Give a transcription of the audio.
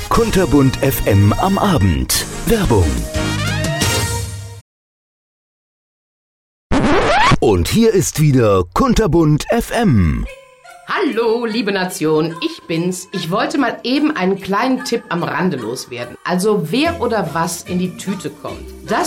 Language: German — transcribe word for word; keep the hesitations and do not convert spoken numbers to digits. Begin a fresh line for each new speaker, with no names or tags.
Kunterbunt F M am Abend. Werbung. Und hier ist wieder Kunterbunt F M.
Hallo, liebe Nation, ich bin's. Ich wollte mal eben einen kleinen Tipp am Rande loswerden. Also wer oder was in die Tüte kommt, das